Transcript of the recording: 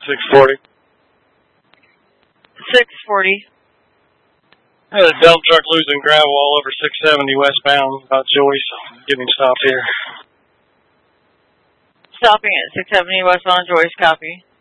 640. 640. Had a dump truck losing gravel all over 670 westbound about Joyce. Get him stopped here. Stopping at 670 westbound Joyce, copy.